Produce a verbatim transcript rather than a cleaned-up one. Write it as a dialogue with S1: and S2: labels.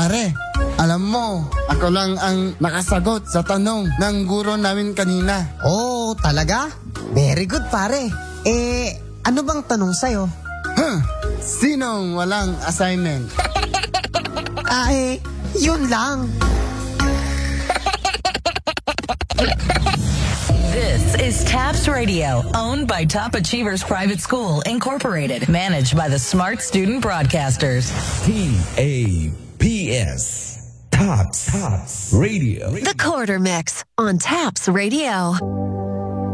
S1: Pare, alam mo, ako lang ang nakasagot sa tanong ng guro namin kanina.
S2: Oh, talaga? Very good, pare. Eh, ano bang tanong sa'yo?
S1: Huh, sinong walang assignment?
S2: Ah, eh, yun lang.
S3: This is TAPS Radio, owned by Top Achievers Private School, Incorporated, managed by the Smart Student Broadcasters.
S4: T A P S. TAPS. TAPS Radio.
S5: The Quarter Mix on TAPS Radio.